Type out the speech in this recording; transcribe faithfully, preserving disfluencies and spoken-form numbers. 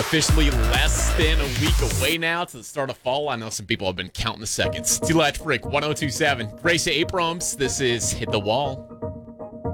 officially less than a week away now to the start of fall. I know some people have been counting the seconds. T-Latch Frick, one oh two seven. Gracie Abrams, this is Hit the Wall.